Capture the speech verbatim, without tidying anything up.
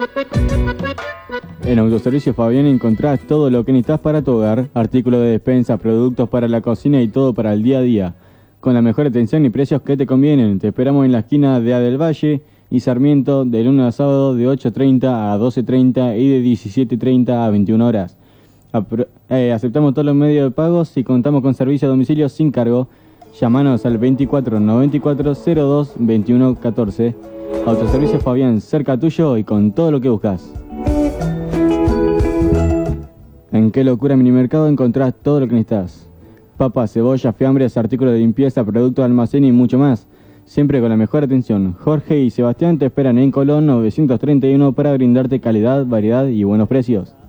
En Autoservicio Fabián encontrás todo lo que necesitas para tu hogar, artículos de despensa, productos para la cocina y todo para el día a día. Con la mejor atención y precios que te convienen. Te esperamos en la esquina de A del Valle y Sarmiento de lunes a sábado de ocho treinta a doce treinta y de diecisiete treinta a veintiuna horas. Apro- eh, aceptamos todos los medios de pagos y contamos con servicio a domicilio sin cargo. Llámanos al veinticuatro noventa y cuatro cero dos veintiuno catorce. Autoservicio Fabián, cerca tuyo y con todo lo que buscas. En Qué Locura Minimercado encontrás todo lo que necesitas. Papas, cebollas, fiambres, artículos de limpieza, productos de almacén y mucho más. Siempre con la mejor atención. Jorge y Sebastián te esperan en Colón novecientos treinta y uno para brindarte calidad, variedad y buenos precios.